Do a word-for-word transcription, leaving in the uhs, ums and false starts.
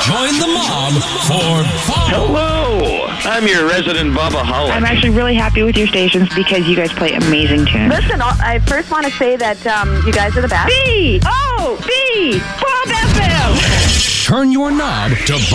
Join the mob for fun. Hello, I'm your resident Bubba Holiday. I'm actually really happy with your stations because you guys play amazing tunes. Listen, I first want to say that um, you guys are the best. B O B Bob F M. Turn your knob to